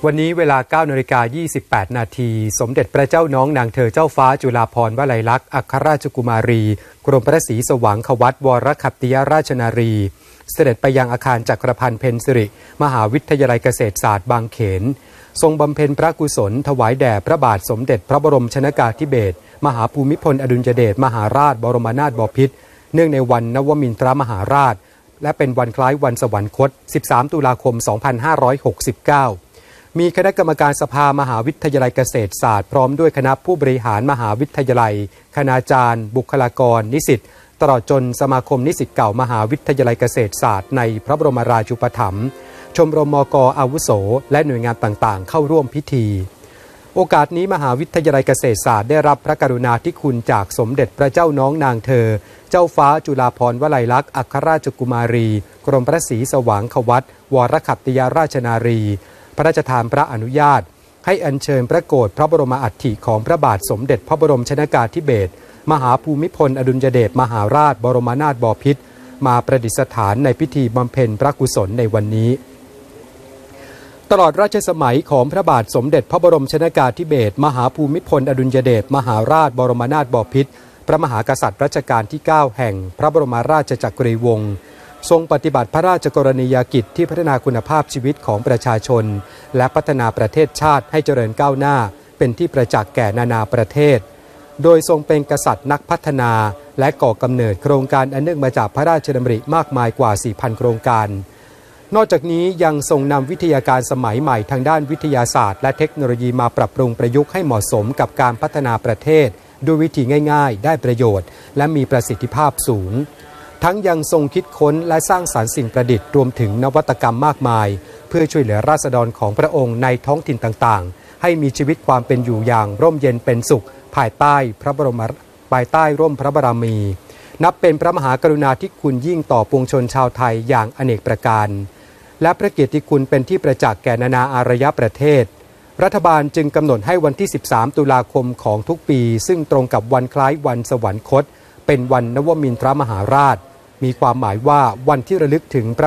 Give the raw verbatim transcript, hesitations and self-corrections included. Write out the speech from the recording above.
วันนี้เวลา เก้านาฬิกายี่สิบแปดนาที สมเด็จพระเจ้าน้องนางเธอเจ้าฟ้าจุฬาภรณ์วลัยลักษณ์อัครราชกุมารีกรมพระศรีสว่างควัตวรคัตติยราชนารีเสด็จไปยังอาคารจักรพันธ์เพ็ญสิริมหาวิทยาลัยเกษตรศาสตร์บางเขนทรงบำเพ็ญพระกุศลถวายแด่พระบาทสมเด็จพระบรมชนกาธิเบศรมหาภูมิพลอดุลยเดชมหาราชบรมนาถบพิตรเนื่องในวันนวมินทรมหาราชและเป็นวันคล้ายวันสวรรคตสิบสามตุลาคมสองพันห้าร้อยหกสิบเก้ามีคณะกรรมการสภามหาวิทยาลัยเกษตรศาสตร์พร้อมด้วยคณะผู้บริหารมหาวิทยาลัยคณาจารย์บุคลากรนิสิตตลอดจนสมาคมนิสิตเก่ามหาวิทยาลัยเกษตรศาสตร์ในพระบรมราชูปถัมภ์ชมรมมก.อาวุโสและหน่วยงานต่างๆเข้าร่วมพิธีโอกาสนี้มหาวิทยาลัยเกษตรศาสตร์ได้รับพระกรุณาธิคุณจากสมเด็จพระเจ้าน้องนางเธอเจ้าฟ้าจุฬาภรณ์วลัยลักษณ์อัครราชกุมารีกรมพระศรีสว่างควัตวรคัตติยราชนารีพระราชทานพระอนุญาตให้อัญเชิญพระโกฐพระบรมอัฐิของพระบาทสมเด็จพระบรมชนกาธิเบศรมหาภูมิพลอดุลยเดชมหาราชบรมนาถบพิตรมาประดิษฐานในพิธีบำเพ็ญพระกุศลในวันนี้ตลอดราชสมัยของพระบาทสมเด็จพระบรมชนกาธิเบศรมหาภูมิพลอดุลยเดชมหาราชบรมนาถบพิตรพระมหากษัตริย์รัชกาลที่เก้าแห่งพระบรมราชจักรีวงศ์ทรงปฏิบัติพระราชกรณียกิจที่พัฒนาคุณภาพชีวิตของประชาชนและพัฒนาประเทศชาติให้เจริญก้าวหน้าเป็นที่ประจักษ์แก่นานาประเทศโดยทรงเป็นกษัตริย์นักพัฒนาและก่อกำเนิดโครงการอันเนื่องมาจากพระราชดำริมากมายกว่า สี่พัน โครงการนอกจากนี้ยังทรงนำวิทยาการสมัยใหม่ทางด้านวิทยาศาสตร์และเทคโนโลยีมาปรับปรุงประยุกต์ให้เหมาะสมกับการพัฒนาประเทศด้วยวิธีง่ายๆได้ประโยชน์และมีประสิทธิภาพสูงทั้งยังทรงคิดค้นและสร้างสรรค์สิ่งประดิษฐ์รวมถึงนวัตกรรมมากมายเพื่อช่วยเหลือราษฎรของพระองค์ในท้องถิ่นต่างๆให้มีชีวิตความเป็นอยู่อย่างร่มเย็นเป็นสุขภายใต้พระบรมภายใต้ร่มพระบารมีนับเป็นพระมหากรุณาธิคุณยิ่งต่อปวงชนชาวไทยอย่างอเนกประการและพระเกียรติคุณเป็นที่ประจักษ์แก่นานาอารยประเทศรัฐบาลจึงกำหนดให้วันที่สิบสามตุลาคมของทุกปีซึ่งตรงกับวันคล้ายวันสวรรคตเป็นวันนวมินทรมหาราชมีความหมายว่าวันที่ระลึกถึงพระ